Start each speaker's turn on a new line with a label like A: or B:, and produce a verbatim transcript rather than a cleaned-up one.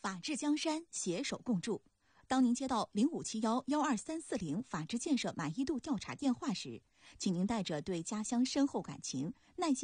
A: 法治江山，携手共筑。当您接到零五七幺幺二三四零法治建设满意度调查电话时，请您带着对家乡深厚感情、耐心。